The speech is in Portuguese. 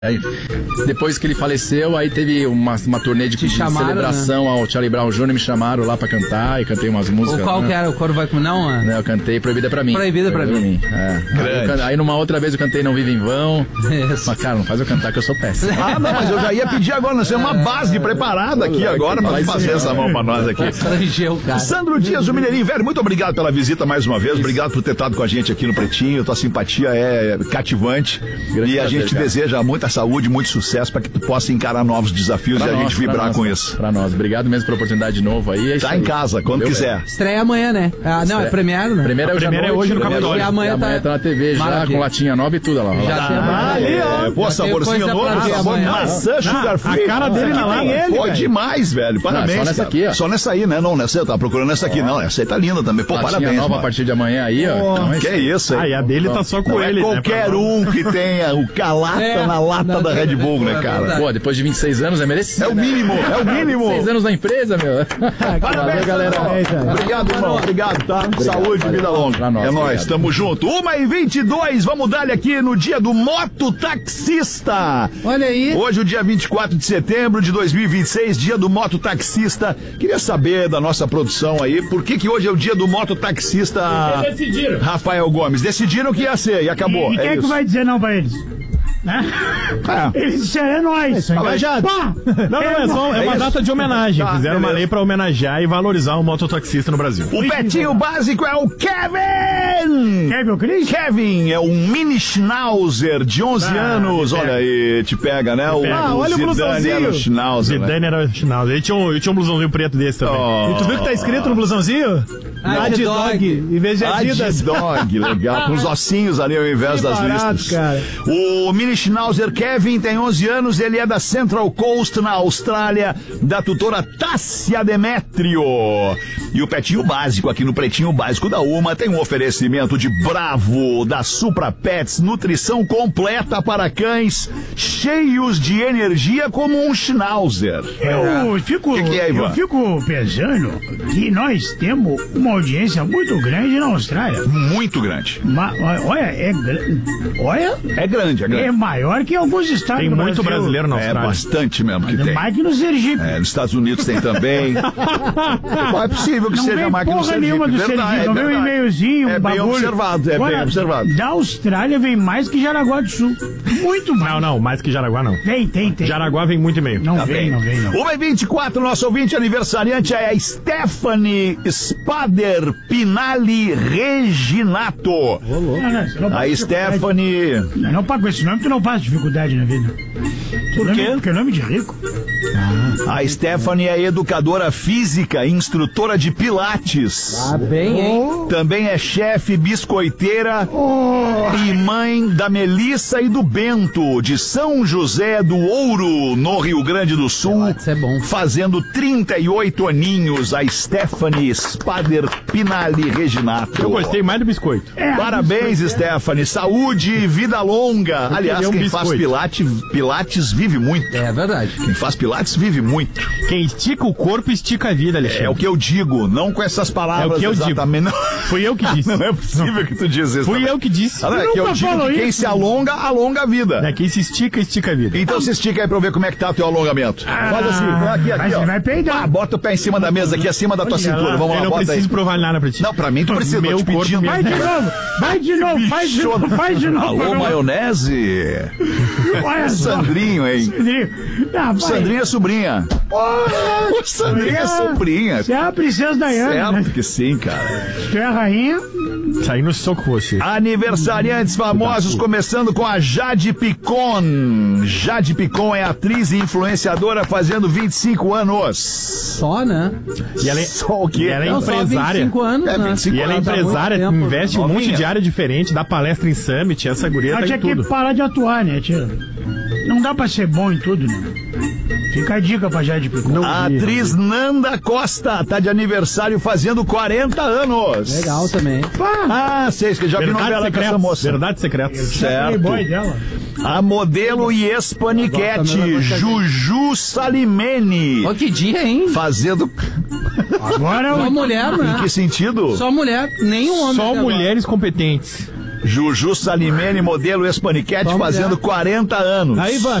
Aí, depois que ele faleceu, aí teve uma turnê de celebração, né? Ao Charlie Brown Jr. me chamaram lá pra cantar e cantei umas músicas. Ou qual que era? O Coro Vai Comer? Não, eu cantei Proibida Pra Mim. Proibida Pra Mim. Aí numa outra vez eu cantei Não Vive em Vão. Isso. Mas cara, não faz eu cantar que eu sou péssimo. Não, mas eu já ia pedir agora, nós temos uma base preparada aqui agora pra fazer essa mão pra nós aqui. Sandro Dias, o Mineirinho, velho, muito obrigado pela visita mais uma vez, obrigado por ter estado com a gente aqui no Pretinho, tua simpatia é cativante e a gente deseja muita saúde, muito sucesso para que tu possa encarar novos desafios e a gente vibrar com isso. Pra nós. Obrigado mesmo pela oportunidade de novo aí. Tá em casa, quando quiser. Estreia amanhã, né? Não, é premiere, né? Primeira é hoje no Capitólio. E amanhã tá na TV já, com latinha nova e tudo lá. Já tem pô, saborzinho novo, sabor maçã, sugar free. A cara dele na lá. Pô, demais, velho. Parabéns. Só nessa aqui, ó. Só nessa aí, né? Não, nessa eu tava procurando essa aqui, não. Essa aí tá linda também. Pô, parabéns. Nova a partir de amanhã aí, ó. Que é isso aí. E a dele tá só com ele. Qualquer um que tenha o calata na lata da Red Bull, né, cara? Pô, depois de 26 anos é merecido. É o mínimo, é o mínimo. 26 anos na empresa, meu. Parabéns, galera. Obrigado, irmão. Obrigado, tá? Saúde e vida longa. É nóis, tamo junto. 1h22, vamos dar-lhe aqui no dia do mototaxista. Olha aí. Hoje, o dia 24 de setembro de 2026, dia do mototaxista. Queria saber da nossa produção aí, por que hoje é o dia do mototaxista? Decidiram. Rafael Gomes. Decidiram que ia ser e acabou. E quem é que vai dizer não pra eles? Né? Eles disseram, é nóis. Não, é uma data de homenagem. Fizeram uma lei pra homenagear e valorizar o mototaxista no Brasil. O Petinho básico é o Kevin! Kevin, o Cris? Kevin é um mini schnauzer de 11 anos. Olha aí, te pega, né? Olha o blusãozinho. Era o schnauzer. Zidane era o schnauzer. Ele tinha um blusãozinho preto desse também. E tu viu que tá escrito no blusãozinho? Ad-Dog. Em vez de Adidas. Ad-Dog, legal. Com os ossinhos ali ao invés das listas. Cara. O mini schnauzer Kevin tem 11 anos, ele é da Central Coast, na Austrália, da tutora Tássia Demétrio. E o Petinho Básico, aqui no Pretinho Básico da UMA, tem um oferecimento de Bravo, da Supra Pets, nutrição completa para cães, cheios de energia como um schnauzer. Eu fico pensando que nós temos uma audiência muito grande na Austrália. Muito grande. Olha, é grande. É maior que alguns estados. Tem muito brasileiro na Austrália. É bastante mesmo que tem. Mais que no Sergipe. Nos Estados Unidos tem também. É possível que seja mais que no Sergipe. Nenhuma do Sergipe. Não vem um e-mailzinho, um bagulho. Bem observado. Da Austrália vem mais que Jaraguá do Sul. Muito mais. Não, mais que Jaraguá não. Tem. Jaraguá vem muito e-mail. Não vem. 1h24, nosso ouvinte aniversariante é a Stephanie Spader Pinali Reginato. A Stephanie... Não paga com esse nome, tu não passa dificuldade na vida. Por quê? Porque é nome de rico. A Stephanie é educadora física, instrutora de pilates. Bem, hein? Também é chefe biscoiteira e mãe da Melissa e do Bento, de São José do Ouro, no Rio Grande do Sul. Isso é bom. Fazendo 38 aninhos, a Stephanie Spader Pinali Reginato. Eu gostei mais do biscoito. Parabéns, Stephanie. Saúde e vida longa. Aliás, quem faz pilates vive muito. É verdade. Quem faz pilates vive muito. Quem estica o corpo, estica a vida, Alexandre. É o que eu digo, não com essas palavras. É o que eu exatamente. digo. Fui eu que disse. Não é possível que tu diz isso. Fui eu que disse. É que eu digo que quem se alonga, alonga a vida. Quem se estica, estica a vida. Então se estica aí pra eu ver como é que tá o teu alongamento. Faz assim, aqui, ó. Vai peidar. Bota o pé em cima da mesa aqui, acima da tua cintura. Vamos lá, eu não bota preciso aí. provar nada pra ti. Não, pra mim tu precisa. Meu tô te pedindo. Vai de novo, faz de novo. Alô, maionese. Olha só. Sandrinho, hein? Sandrinha é sobrinha. O Sandrinha é sobrinha. Você é a princesa Diana, certo né? que sim, cara. Tu é a rainha. Saí no soco com você. Aniversariantes famosos, começando com a Jade Picon. Jade Picon é atriz e influenciadora, fazendo 25 anos. Só, né? E ela é, só o quê? Ela é Não, empresária. 25 anos, É, 25 E ela é anos. empresária, investe em um monte Novinha. de área diferente, dá palestra em Summit, essa guria Ela tá tinha em que tudo. parar de atuar, né, tia? Não dá pra ser bom em tudo, né? Fica a dica pra Jade Picon. A atriz Nanda Costa tá de aniversário fazendo 40 anos. Legal também. Vocês que já viram novela com essa moça. Verdade secreta. Certo. Playboy dela. A modelo e ex-paniquete Juju Salimene. Ó, que dia, hein? Fazendo... Agora Só mulher, né? Em que sentido? Só mulher, nenhum homem. Só até mulheres competentes. Juju Salimene, modelo ex-paniquete, fazendo 40 anos. Aí, Ivan,